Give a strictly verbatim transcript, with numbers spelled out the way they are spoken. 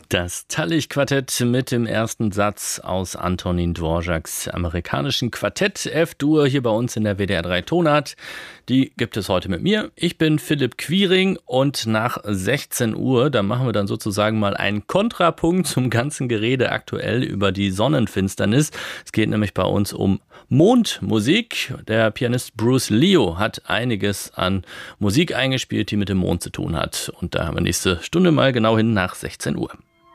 Das Tallich-Quartett mit dem ersten Satz aus Antonin Dvořáks amerikanischen Quartett F-Dur hier bei uns in der W D R drei Tonart. Die gibt es heute mit mir. Ich bin Philipp Quiring und nach sechzehn Uhr, da machen wir dann sozusagen mal einen Kontrapunkt zum ganzen Gerede aktuell über die Sonnenfinsternis. Es geht nämlich bei uns um Mondmusik. Der Pianist Bruce Leo hat einiges an Musik eingespielt, die mit dem Mond zu tun hat. Und da haben wir nächste Stunde mal genau hin nach sechzehn Uhr.